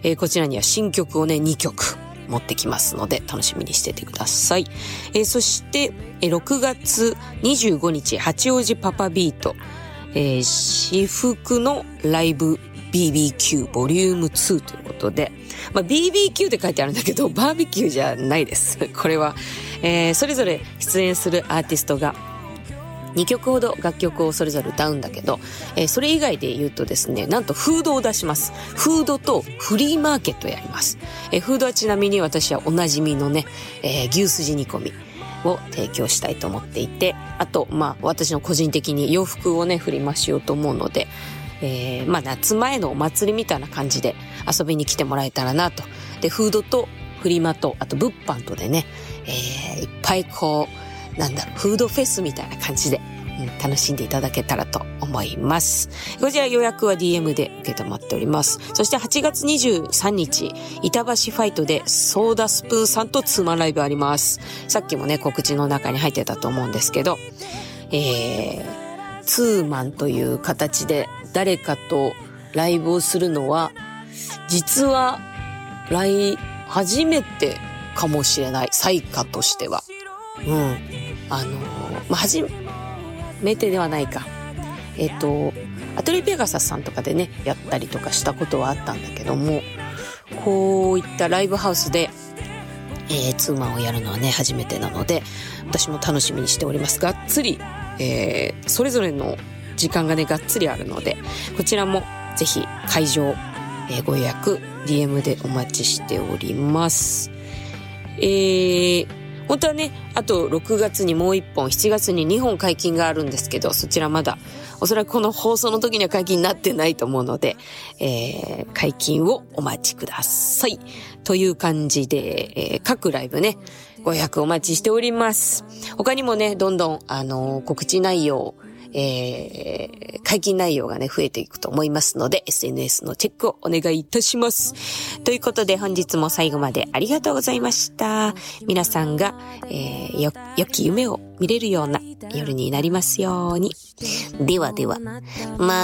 こちらには新曲をね、2曲持ってきますので楽しみにしててください。そして、6月25日、八王子パパビート、私服のライブ BBQ ボリューム2ということで、BBQ って書いてあるんだけど、バーベキューじゃないです。これは、それぞれ出演するアーティストが2曲ほど楽曲をそれぞれ歌うんだけど、それ以外で言うとですね、なんとフードを出します。フードとフリーマーケットやります。フードはちなみに私はおなじみのね、牛すじ煮込みを提供したいと思っていて、あと、私の個人的に洋服をね、振り回しようと思うので、夏前のお祭りみたいな感じで遊びに来てもらえたらなと。で、フードとフリマと、あと物販とでね、いっぱいこう、フードフェスみたいな感じで、楽しんでいただけたらと思います。こちら予約は DM で受けたまっております。そして8月23日、板橋ファイトでソーダスプーンさんとツーマンライブあります。さっきもね、告知の中に入ってたと思うんですけど、ツーマンという形で誰かとライブをするのは、実は初めてかもしれない。採火としては。初めてではないか。アトリエペガサスさんとかでね、やったりとかしたことはあったんだけども、こういったライブハウスで、ツーマンをやるのはね、初めてなので、私も楽しみにしております。がっつり、それぞれの時間がね、がっつりあるので、こちらもぜひ会場、ご予約、DM でお待ちしております。本当はね、あと6月にもう1本、7月に2本解禁があるんですけど、そちらまだ、おそらくこの放送の時には解禁になってないと思うので、解禁をお待ちください。という感じで、各ライブね、ご予約お待ちしております。他にもね、どんどん、告知内容、解禁内容がね、増えていくと思いますので、SNS のチェックをお願いいたします。ということで、本日も最後までありがとうございました。皆さんが、良き夢を見れるような夜になりますように。ではでは、ま